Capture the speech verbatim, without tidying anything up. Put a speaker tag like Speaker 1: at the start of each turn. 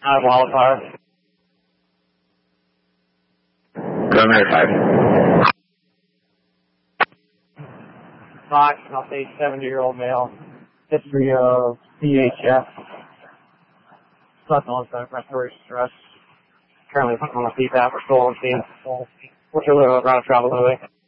Speaker 1: Uh, wildfire.
Speaker 2: Preliminary five.
Speaker 1: Fox, I'll say seventy-year-old male. History of C H F. Sudden onset respiratory stress. Currently putting on a C PAP for stolen scene. What's your little route of travel, Louis?